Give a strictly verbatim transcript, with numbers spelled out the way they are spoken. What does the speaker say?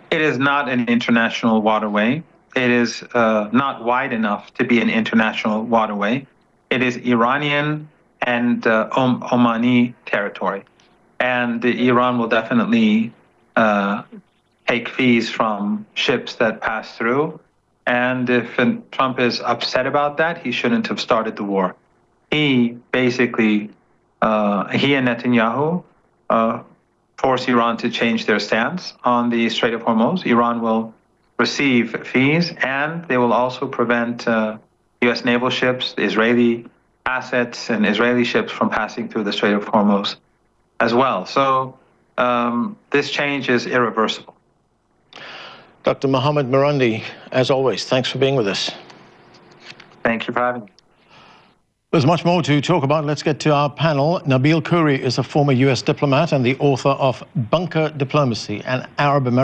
It is not an international waterway. It is uh, not wide enough to be an international waterway. It is Iranian and uh, Om- Omani territory. And Iran will definitely uh, take fees from ships that pass through. And if Trump is upset about that, he shouldn't have started the war. He basically, uh, he and Netanyahu uh, force Iran to change their stance on the Strait of Hormuz. Iran will receive fees, and they will also prevent uh, U S naval ships, Israeli assets, and Israeli ships from passing through the Strait of Hormuz as well. So um, this change is irreversible. Doctor Mohammad Marandi, as always, thanks for being with us. Thank you for having me. There's much more to talk about. Let's get to our panel. Nabil Khouri is a former U S diplomat and the author of Bunker Diplomacy, an Arab American